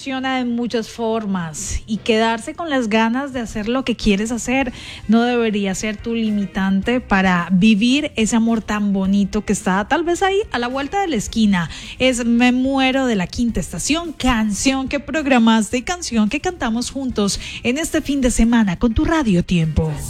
funciona de muchas formas y quedarse con las ganas de hacer lo que quieres hacer no debería ser tu limitante para vivir ese amor tan bonito que está tal vez ahí a la vuelta de la esquina. Es Me Muero de La Quinta Estación, canción que programaste y canción que cantamos juntos en este fin de semana con tu Radio Tiempo.